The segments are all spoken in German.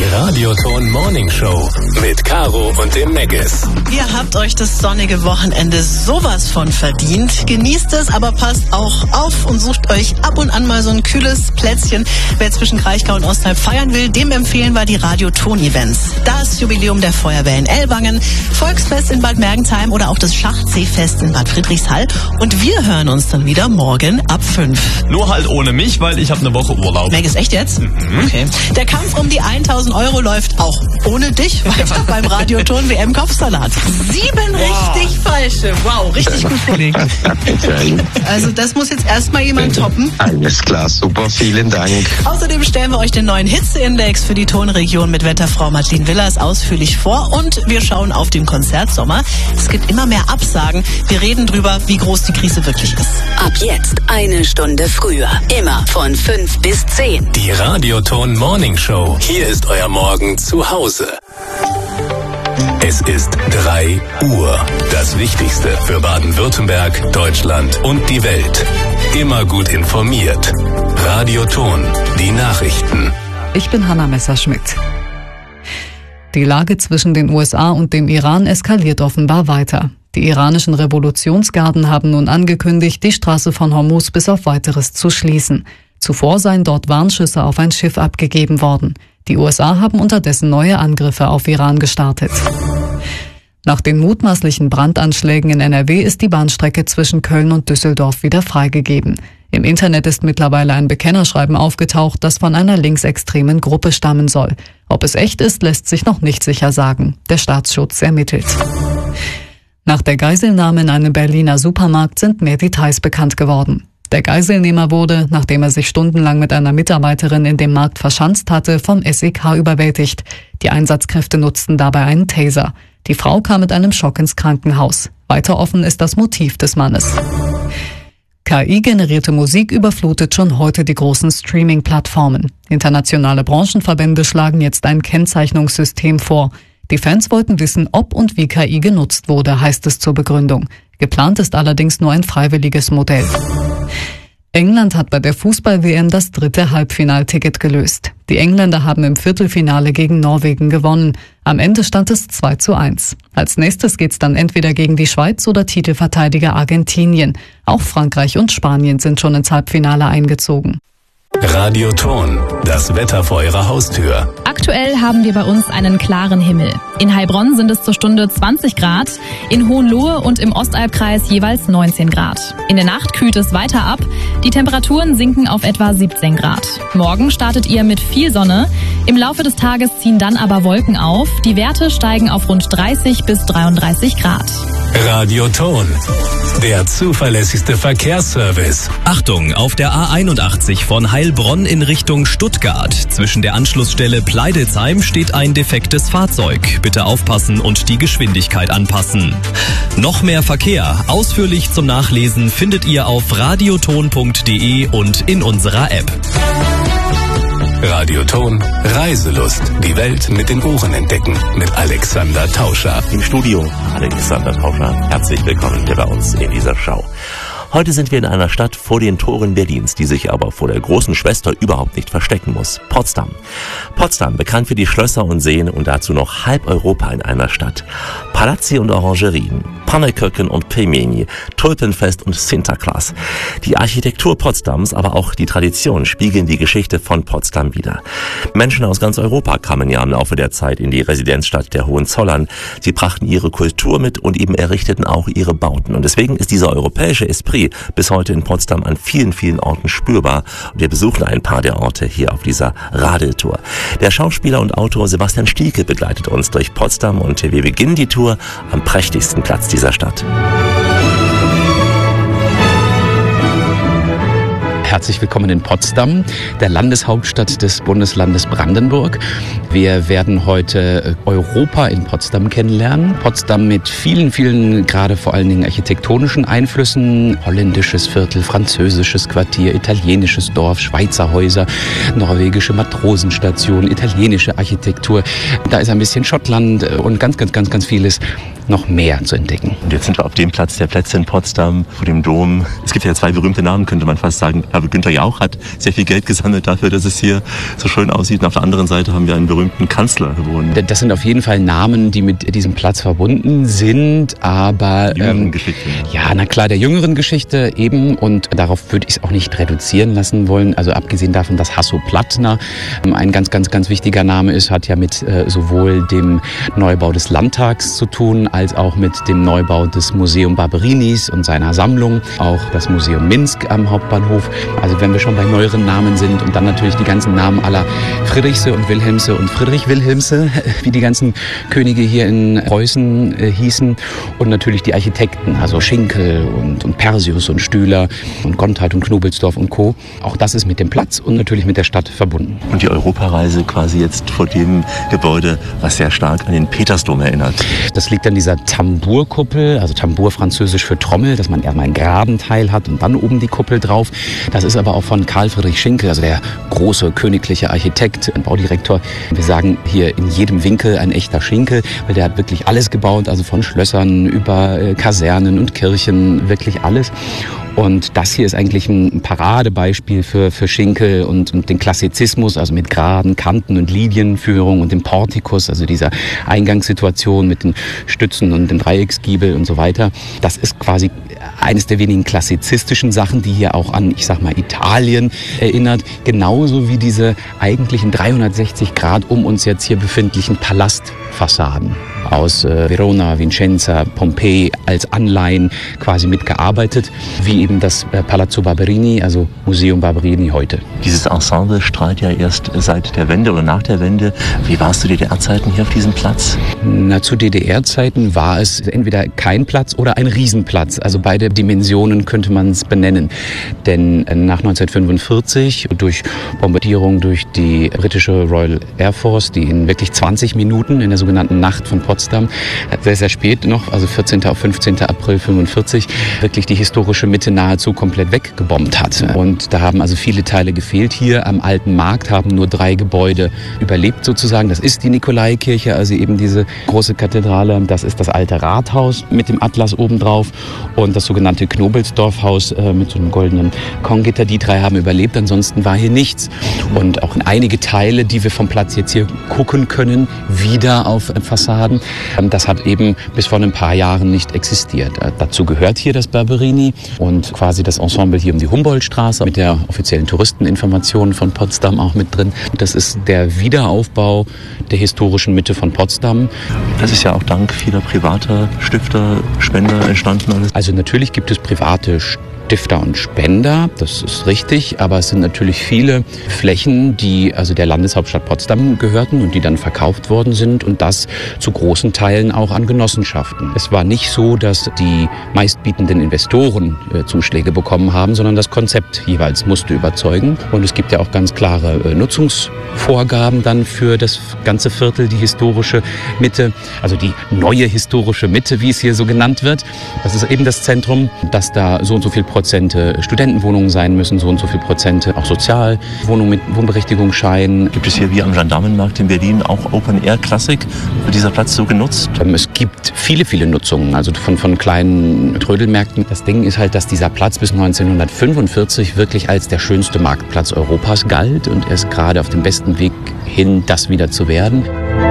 Radioton Morning Show mit Caro und dem Meggis. Ihr habt euch das sonnige Wochenende sowas von verdient. Genießt es, aber passt auch auf und sucht euch ab und an mal so ein kühles Plätzchen. Wer zwischen Kraichgau und Ostheim feiern will, dem empfehlen wir die Radioton-Events. Das Jubiläum der Feuerwehr in Ellwangen, Volksfest in Bad Mergentheim oder auch das Schachseefest in Bad Friedrichshall. Und wir hören uns dann wieder morgen ab 5. Nur halt ohne mich, weil ich habe eine Woche Urlaub. Meggis, echt jetzt? Okay. Der Kampf um die 1.000 Euro läuft auch ohne dich weiter beim Radioton WM Kopfsalat. 7 richtig falsche. Wow, richtig gut gelegt. Also das muss jetzt erstmal jemand toppen. Alles klar, super, vielen Dank. Außerdem stellen wir euch den neuen Hitzeindex für die Tonregion mit Wetterfrau Madeleine Willers ausführlich vor und wir schauen auf den Konzertsommer. Es gibt immer mehr Absagen. Wir reden drüber, wie groß die Krise wirklich ist. Ab jetzt eine Stunde früher. Immer von 5 bis 10. Die Radioton Morning Show. Hier ist euer Morgen zu Hause. Es ist 3 Uhr. Das Wichtigste für Baden-Württemberg, Deutschland und die Welt. Immer gut informiert. Radioton. Die Nachrichten. Ich bin Hanna Messerschmidt. Die Lage zwischen den USA und dem Iran eskaliert offenbar weiter. Die iranischen Revolutionsgarden haben nun angekündigt, die Straße von Hormuz bis auf Weiteres zu schließen. Zuvor seien dort Warnschüsse auf ein Schiff abgegeben worden. Die USA haben unterdessen neue Angriffe auf Iran gestartet. Nach den mutmaßlichen Brandanschlägen in NRW ist die Bahnstrecke zwischen Köln und Düsseldorf wieder freigegeben. Im Internet ist mittlerweile ein Bekennerschreiben aufgetaucht, das von einer linksextremen Gruppe stammen soll. Ob es echt ist, lässt sich noch nicht sicher sagen. Der Staatsschutz ermittelt. Nach der Geiselnahme in einem Berliner Supermarkt sind mehr Details bekannt geworden. Der Geiselnehmer wurde, nachdem er sich stundenlang mit einer Mitarbeiterin in dem Markt verschanzt hatte, vom SEK überwältigt. Die Einsatzkräfte nutzten dabei einen Taser. Die Frau kam mit einem Schock ins Krankenhaus. Weiter offen ist das Motiv des Mannes. KI-generierte Musik überflutet schon heute die großen Streaming-Plattformen. Internationale Branchenverbände schlagen jetzt ein Kennzeichnungssystem vor. Die Fans wollten wissen, ob und wie KI genutzt wurde, heißt es zur Begründung. Geplant ist allerdings nur ein freiwilliges Modell. England hat bei der Fußball-WM das 3. Halbfinalticket gelöst. Die Engländer haben im Viertelfinale gegen Norwegen gewonnen. Am Ende stand es 2:1. Als nächstes geht's dann entweder gegen die Schweiz oder Titelverteidiger Argentinien. Auch Frankreich und Spanien sind schon ins Halbfinale eingezogen. Radioton. Das Wetter vor eurer Haustür. Aktuell haben wir bei uns einen klaren Himmel. In Heilbronn sind es zur Stunde 20 Grad, in Hohenlohe und im Ostalbkreis jeweils 19 Grad. In der Nacht kühlt es weiter ab, die Temperaturen sinken auf etwa 17 Grad. Morgen startet ihr mit viel Sonne, im Laufe des Tages ziehen dann aber Wolken auf, die Werte steigen auf rund 30 bis 33 Grad. Radioton. Der zuverlässigste Verkehrsservice. Achtung, auf der A81 von Heilbronn in Richtung Stuttgart. Zwischen der Anschlussstelle Pleidelsheim steht ein defektes Fahrzeug. Bitte aufpassen und die Geschwindigkeit anpassen. Noch mehr Verkehr, ausführlich zum Nachlesen, findet ihr auf radioton.de und in unserer App. Radioton. Reiselust. Die Welt mit den Ohren entdecken. Mit Alexander Tauscher. Im Studio Alexander Tauscher. Herzlich willkommen hier bei uns in dieser Show. Heute sind wir in einer Stadt vor den Toren Berlins, die sich aber vor der großen Schwester überhaupt nicht verstecken muss. Potsdam. Potsdam, bekannt für die Schlösser und Seen und dazu noch halb Europa in einer Stadt. Palazzi und Orangerien, Pannekirchen und Pelmeni, Tulpenfest und Sinterklaas. Die Architektur Potsdams, aber auch die Tradition spiegeln die Geschichte von Potsdam wider. Menschen aus ganz Europa kamen ja im Laufe der Zeit in die Residenzstadt der Hohenzollern. Sie brachten ihre Kultur mit und eben errichteten auch ihre Bauten. Und deswegen ist dieser europäische Esprit bis heute in Potsdam an vielen, vielen Orten spürbar. Und wir besuchen ein paar der Orte hier auf dieser Radeltour. Der Schauspieler und Autor Sebastian Stielke begleitet uns durch Potsdam und wir beginnen die Tour am prächtigsten Platz dieser Stadt. Herzlich willkommen in Potsdam, der Landeshauptstadt des Bundeslandes Brandenburg. Wir werden heute Europa in Potsdam kennenlernen. Potsdam mit vielen, vielen, gerade vor allen Dingen architektonischen Einflüssen. Holländisches Viertel, französisches Quartier, italienisches Dorf, Schweizer Häuser, norwegische Matrosenstation, italienische Architektur. Da ist ein bisschen Schottland und ganz vieles noch mehr zu entdecken. Und jetzt sind wir auf dem Platz der Plätze in Potsdam, vor dem Dom. Es gibt ja 2 berühmte Namen, könnte man fast sagen. glaube, Günther Jauch hat sehr viel Geld gesammelt dafür, dass es hier so schön aussieht. Und auf der anderen Seite haben wir einen berühmten Kanzler wohnen. Das sind auf jeden Fall Namen, die mit diesem Platz verbunden sind, aber Geschichte. Ja, na klar, der jüngeren Geschichte eben, und darauf würde ich es auch nicht reduzieren lassen wollen. Also abgesehen davon, dass Hasso Plattner ein ganz, ganz, ganz wichtiger Name ist, hat ja mit sowohl dem Neubau des Landtags zu tun, als auch mit dem Neubau des Museum Barberinis und seiner Sammlung, auch das Museum Minsk am Hauptbahnhof. Also wenn wir schon bei neueren Namen sind, und dann natürlich die ganzen Namen aller Friedrichse und Wilhelmse und Friedrich Wilhelmse, wie die ganzen Könige hier in Preußen hießen, und natürlich die Architekten, also Schinkel und Persius und Stüler und Gontard und Knobelsdorf und Co. Auch das ist mit dem Platz und natürlich mit der Stadt verbunden. Und die Europareise quasi jetzt vor dem Gebäude, was sehr stark an den Petersdom erinnert. Das liegt an dieser Tambourkuppel, also Tambour französisch für Trommel, dass man erstmal einen geraden Teil hat und dann oben die Kuppel drauf. Das ist aber auch von Karl Friedrich Schinkel, also der große königliche Architekt, ein Baudirektor. Wir sagen hier in jedem Winkel ein echter Schinkel, weil der hat wirklich alles gebaut, also von Schlössern über Kasernen und Kirchen, wirklich alles. Und das hier ist eigentlich ein Paradebeispiel für Schinkel und den Klassizismus, also mit geraden Kanten und Linienführung und dem Portikus, also dieser Eingangssituation mit den Stützen und dem Dreiecksgiebel und so weiter. Das ist quasi eines der wenigen klassizistischen Sachen, die hier auch an, ich sag mal, Italien erinnert. Genauso wie diese eigentlichen 360 Grad um uns jetzt hier befindlichen Palastfassaden aus Verona, Vicenza, Pompeji als Anleihen quasi mitgearbeitet, wie eben das Palazzo Barberini, also Museum Barberini heute. Dieses Ensemble strahlt ja erst seit der Wende oder nach der Wende. Wie war es zu DDR-Zeiten hier auf diesem Platz? Na, zu DDR-Zeiten war es entweder kein Platz oder ein Riesenplatz. Also beide Dimensionen könnte man es benennen. Denn nach 1945 durch Bombardierung durch die britische Royal Air Force, die in wirklich 20 Minuten in der sogenannten Nacht von Potsdam, sehr, sehr spät noch, also 14. auf 15. April 1945, wirklich die historische Mitte nahezu komplett weggebombt hat. Und da haben also viele Teile gefehlt. Hier am Alten Markt haben nur 3 Gebäude überlebt sozusagen. Das ist die Nikolaikirche, also eben diese große Kathedrale. Das ist das alte Rathaus mit dem Atlas obendrauf und das sogenannte Knobelsdorfhaus mit so einem goldenen Konggitter. Die 3 haben überlebt, ansonsten war hier nichts. Und auch einige Teile, die wir vom Platz jetzt hier gucken können, wieder auf Fassaden. Das hat eben bis vor ein paar Jahren nicht existiert. Dazu gehört hier das Barberini und quasi das Ensemble hier um die Humboldtstraße mit der offiziellen Touristeninformation von Potsdam auch mit drin. Das ist der Wiederaufbau der historischen Mitte von Potsdam. Das ist ja auch dank vieler privater Stifter, Spender entstanden alles. Also natürlich gibt es private Stifter und Spender, das ist richtig, aber es sind natürlich viele Flächen, die also der Landeshauptstadt Potsdam gehörten und die dann verkauft worden sind und das zu großen Teilen auch an Genossenschaften. Es war nicht so, dass die meistbietenden Investoren Zuschläge bekommen haben, sondern das Konzept jeweils musste überzeugen und es gibt ja auch ganz klare Nutzungsvorgaben dann für das ganze Viertel, die historische Mitte, also die neue historische Mitte, wie es hier so genannt wird. Das ist eben das Zentrum, dass da so und so viel Prozente Studentenwohnungen sein müssen, so und so viel Prozente auch Sozialwohnungen mit Wohnberechtigungsschein. Gibt es hier wie am Gendarmenmarkt in Berlin auch Open-Air-Klassik? Wird dieser Platz so genutzt? Es gibt viele, viele Nutzungen, also von kleinen Trödelmärkten. Das Ding ist halt, dass dieser Platz bis 1945 wirklich als der schönste Marktplatz Europas galt und er ist gerade auf dem besten Weg hin, das wieder zu werden.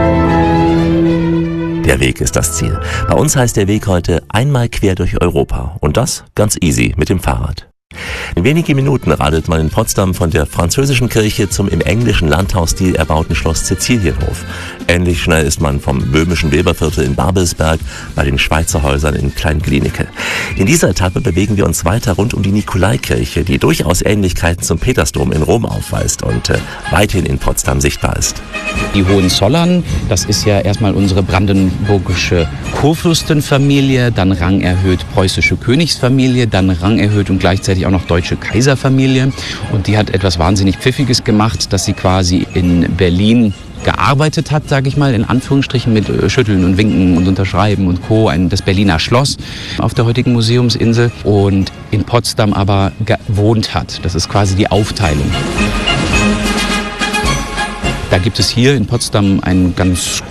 Der Weg ist das Ziel. Bei uns heißt der Weg heute einmal quer durch Europa. Und das ganz easy mit dem Fahrrad. In wenigen Minuten radelt man in Potsdam von der französischen Kirche zum im englischen Landhausstil erbauten Schloss Cäcilienhof. Ähnlich schnell ist man vom böhmischen Weberviertel in Babelsberg bei den Schweizer Häusern in Klein-Glienicke. In dieser Etappe bewegen wir uns weiter rund um die Nikolaikirche, die durchaus Ähnlichkeiten zum Petersdom in Rom aufweist und weithin in Potsdam sichtbar ist. Die Hohenzollern, das ist ja erstmal unsere brandenburgische Kurfürstenfamilie, dann rangerhöht preußische Königsfamilie, dann rangerhöht und gleichzeitig auch noch deutsche Kaiserfamilie. Und die hat etwas wahnsinnig Pfiffiges gemacht, dass sie quasi in Berlin gearbeitet hat, sage ich mal, in Anführungsstrichen mit Schütteln und Winken und Unterschreiben und Co. Das Berliner Schloss auf der heutigen Museumsinsel und in Potsdam aber gewohnt hat. Das ist quasi die Aufteilung. Da gibt es hier in Potsdam ein ganz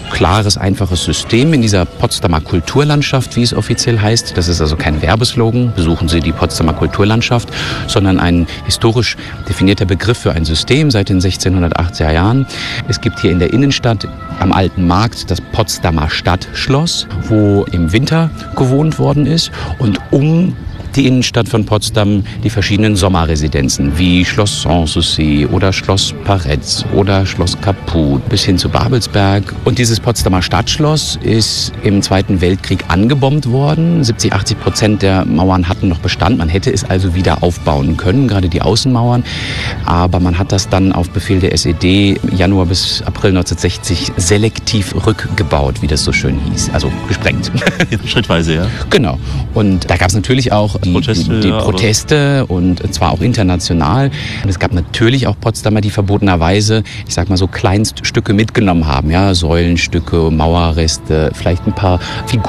klares, einfaches System in dieser Potsdamer Kulturlandschaft, wie es offiziell heißt. Das ist also kein Werbeslogan, besuchen Sie die Potsdamer Kulturlandschaft, sondern ein historisch definierter Begriff für ein System seit den 1680er Jahren. Es gibt hier in der Innenstadt am Alten Markt das Potsdamer Stadtschloss, wo im Winter gewohnt worden ist, und um die Innenstadt von Potsdam die verschiedenen Sommerresidenzen wie Schloss Sanssouci oder Schloss Paretz oder Schloss Kaput bis hin zu Babelsberg. Und dieses Potsdamer Stadtschloss ist im Zweiten Weltkrieg angebombt worden. 70-80% der Mauern hatten noch Bestand. Man hätte es also wieder aufbauen können, gerade die Außenmauern. Aber man hat das dann auf Befehl der SED Januar bis April 1960 selektiv rückgebaut, wie das so schön hieß. Also gesprengt. Schrittweise, ja. Genau. Und da gab es natürlich auch die Proteste und zwar auch international. Und es gab natürlich auch Potsdamer, die verbotenerweise, ich sag mal so, Kleinststücke mitgenommen haben. Ja, Säulenstücke, Mauerreste, vielleicht ein paar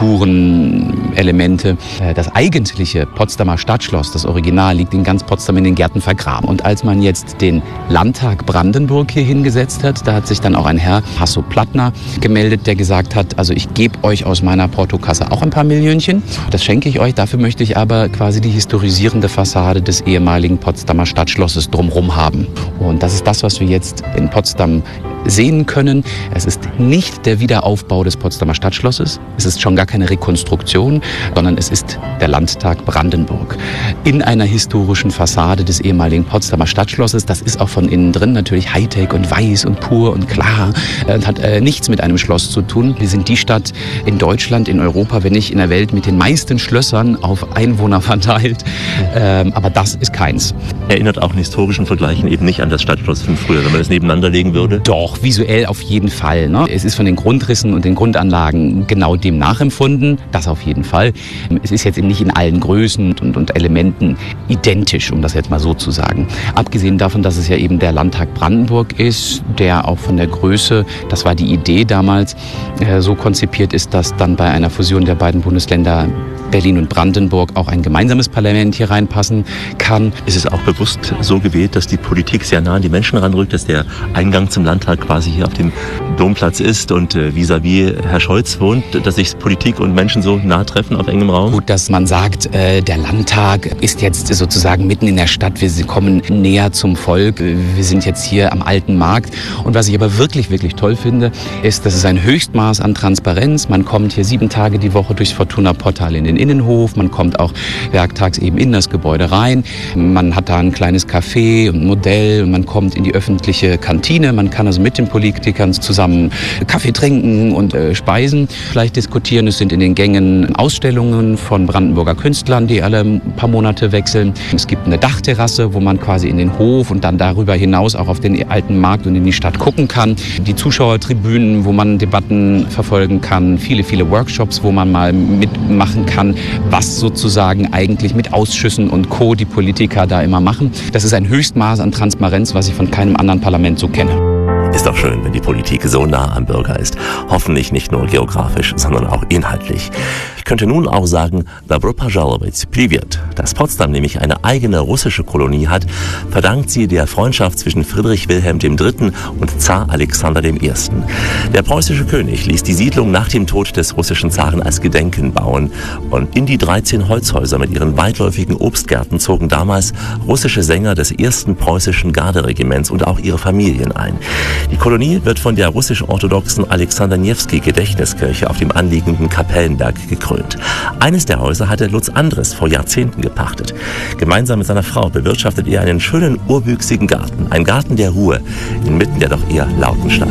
Figurenelemente. Das eigentliche Potsdamer Stadtschloss, das Original, liegt in ganz Potsdam in den Gärten vergraben. Und als man jetzt den Landtag Brandenburg hier hingesetzt hat, da hat sich dann auch ein Herr, Hasso-Plattner, gemeldet, der gesagt hat, also ich gebe euch aus meiner Portokasse auch ein paar Millionchen. Das schenke ich euch, dafür möchte ich aber quasi die historisierende Fassade des ehemaligen Potsdamer Stadtschlosses drumherum haben. Und das ist das, was wir jetzt in Potsdam sehen können. Es ist nicht der Wiederaufbau des Potsdamer Stadtschlosses, es ist schon gar keine Rekonstruktion, sondern es ist der Landtag Brandenburg in einer historischen Fassade des ehemaligen Potsdamer Stadtschlosses. Das ist auch von innen drin natürlich Hightech und weiß und pur und klar und hat nichts mit einem Schloss zu tun. Wir sind die Stadt in Deutschland, in Europa, wenn nicht in der Welt, mit den meisten Schlössern auf Einwohner verteilt. Aber das ist keins. Erinnert auch in historischen Vergleichen eben nicht an das Stadtschloss von früher, wenn man das nebeneinander legen würde? Doch, visuell auf jeden Fall. Ne? Es ist von den Grundrissen und den Grundanlagen genau dem nachempfunden. Das auf jeden Fall. Es ist jetzt nicht in allen Größen und Elementen identisch, um das jetzt mal so zu sagen. Abgesehen davon, dass es ja eben der Landtag Brandenburg ist, der auch von der Größe, das war die Idee damals, so konzipiert ist, dass dann bei einer Fusion der beiden Bundesländer Berlin und Brandenburg auch ein gemeinsames Parlament hier reinpassen kann. Ist es auch bewusst so gewählt, dass die Politik sehr nah an die Menschen ranrückt, dass der Eingang zum Landtag quasi hier auf dem Domplatz ist und vis-à-vis Herr Scholz wohnt, dass sich Politik und Menschen so nah treffen auf engem Raum? Gut, dass man sagt, der Landtag ist jetzt sozusagen mitten in der Stadt, wir kommen näher zum Volk, wir sind jetzt hier am Alten Markt. Und was ich aber wirklich, wirklich toll finde, ist, dass es ein Höchstmaß an Transparenz. Man kommt hier 7 Tage die Woche durchs Fortuna-Portal in den Innenhof, man kommt auch werktags eben in das Gebäude rein, man hat da ein kleines Café und ein Modell und man kommt in die öffentliche Kantine, man kann also mit den Politikern zusammen Kaffee trinken und speisen, vielleicht diskutieren. Es sind in den Gängen Ausstellungen von Brandenburger Künstlern, die alle ein paar Monate wechseln. Es gibt eine Dachterrasse, wo man quasi in den Hof und dann darüber hinaus auch auf den Alten Markt und in die Stadt gucken kann. Die Zuschauertribünen, wo man Debatten verfolgen kann, viele, viele Workshops, wo man mal mitmachen kann, was sozusagen eigentlich mit Ausschüssen und Co. die Politiker da immer machen. Das ist ein Höchstmaß an Transparenz, was ich von keinem anderen Parlament so kenne. Ist doch schön, wenn die Politik so nah am Bürger ist. Hoffentlich nicht nur geografisch, sondern auch inhaltlich. Ich könnte nun auch sagen, Добро пожаловать, привет. Dass Potsdam nämlich eine eigene russische Kolonie hat, verdankt sie der Freundschaft zwischen Friedrich Wilhelm III. Und Zar Alexander I. Der preußische König ließ die Siedlung nach dem Tod des russischen Zaren als Gedenken bauen. Und in die 13 Holzhäuser mit ihren weitläufigen Obstgärten zogen damals russische Sänger des 1. preußischen Garderegiments und auch ihre Familien ein. Die Kolonie wird von der russisch-orthodoxen Alexander-Newski-Gedächtniskirche auf dem anliegenden Kapellenberg gekrönt. Eines der Häuser hatte Lutz Andres vor Jahrzehnten gepachtet. Gemeinsam mit seiner Frau bewirtschaftet er einen schönen, urwüchsigen Garten. Ein Garten der Ruhe, inmitten der doch eher lauten Stadt.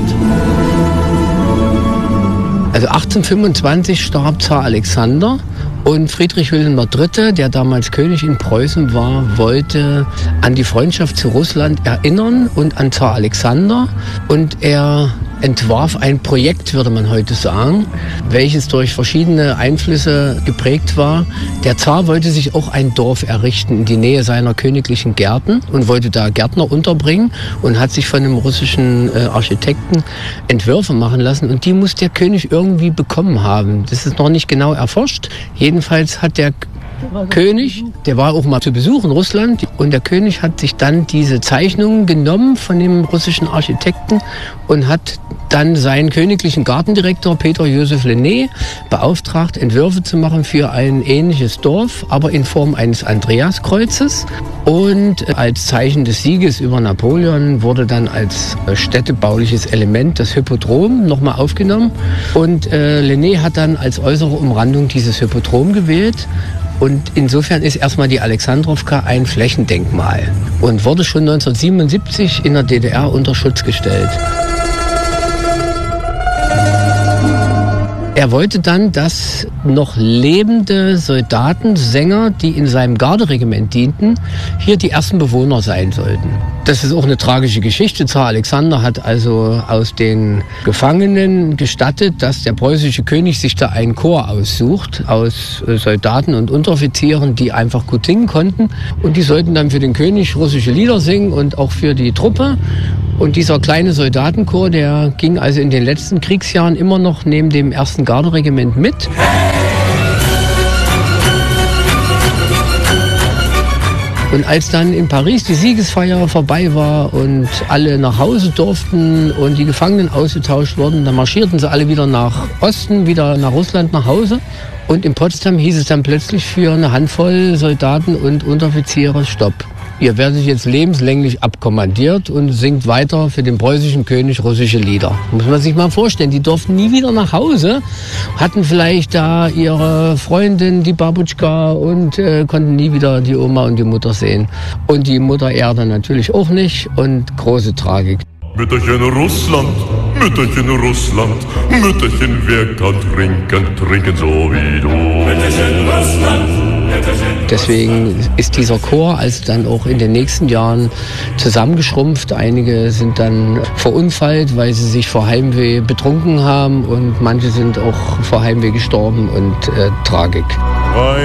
Also 1825 starb Zar Alexander. Und Friedrich Wilhelm III., der damals König in Preußen war, wollte an die Freundschaft zu Russland erinnern und an Zar Alexander. Und er entwarf ein Projekt, würde man heute sagen, welches durch verschiedene Einflüsse geprägt war. Der Zar wollte sich auch ein Dorf errichten in die Nähe seiner königlichen Gärten und wollte da Gärtner unterbringen und hat sich von einem russischen Architekten Entwürfe machen lassen. Und die muss der König irgendwie bekommen haben. Das ist noch nicht genau erforscht. Jedenfalls hat der König, der war auch mal zu Besuch in Russland, und der König hat sich dann diese Zeichnungen genommen von dem russischen Architekten und hat dann seinen königlichen Gartendirektor Peter Joseph Lenné beauftragt, Entwürfe zu machen für ein ähnliches Dorf, aber in Form eines Andreaskreuzes. Und als Zeichen des Sieges über Napoleon wurde dann als städtebauliches Element das Hippodrom nochmal aufgenommen. Und Lenné hat dann als äußere Umrandung dieses Hippodrom gewählt. Und insofern ist erstmal die Alexandrowka ein Flächendenkmal und wurde schon 1977 in der DDR unter Schutz gestellt. Er wollte dann, dass noch lebende Soldaten, Sänger, die in seinem Garderegiment dienten, hier die ersten Bewohner sein sollten. Das ist auch eine tragische Geschichte. Zar Alexander hat also aus den Gefangenen gestattet, dass der preußische König sich da einen Chor aussucht aus Soldaten und Unteroffizieren, die einfach gut singen konnten. Und die sollten dann für den König russische Lieder singen und auch für die Truppe. Und dieser kleine Soldatenchor, der ging also in den letzten Kriegsjahren immer noch neben dem 1. Garderegiment mit. Und als dann in Paris die Siegesfeier vorbei war und alle nach Hause durften und die Gefangenen ausgetauscht wurden, dann marschierten sie alle wieder nach Osten, wieder nach Russland nach Hause. Und in Potsdam hieß es dann plötzlich für eine Handvoll Soldaten und Unteroffiziere: Stopp. Ihr werdet jetzt lebenslänglich abkommandiert und singt weiter für den preußischen König russische Lieder. Muss man sich mal vorstellen, die durften nie wieder nach Hause, hatten vielleicht da ihre Freundin, die Babutschka, und konnten nie wieder die Oma und die Mutter sehen. Und die Mutter Erde natürlich auch nicht, und große Tragik. Mütterchen Russland, Mütterchen Russland, Mütterchen, wer kann trinken, trinken so wie du. Mütterchen Russland. Deswegen ist dieser Chor also dann auch in den nächsten Jahren zusammengeschrumpft. Einige sind dann verunfallt, weil sie sich vor Heimweh betrunken haben, und manche sind auch vor Heimweh gestorben, und Tragik.